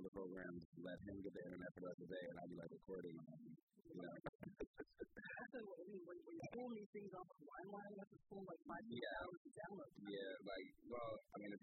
the program, let him get the internet for the rest of the day, and I'll be like recording, That's when you pull these things off the timeline, you have to pull like 5 hours to download. Yeah, like, well, I mean, if